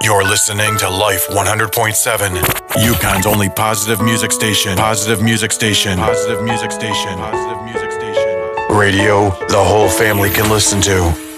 You're listening to Life 100.7, Yukon's only positive music station. Positive music station. Positive music station. Positive music station. Radio the whole family can listen to.